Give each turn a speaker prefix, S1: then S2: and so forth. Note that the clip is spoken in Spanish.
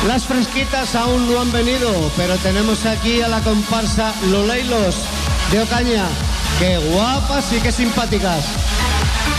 S1: Las fresquitas aún no han venido, pero tenemos aquí a la comparsa Loleilos de Ocaña. ¡Qué guapas y qué simpáticas!